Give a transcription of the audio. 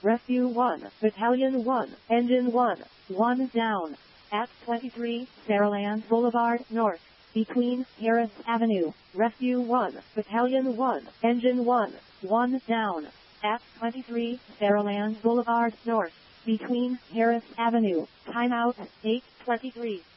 Rescue 1, Battalion 1, Engine 1, 1 down. At 23, Saraland Boulevard North, between Harris Avenue. Rescue 1, Battalion 1, Engine 1, 1 down. At 23, Saraland Boulevard North, between Harris Avenue. Timeout, 8:23.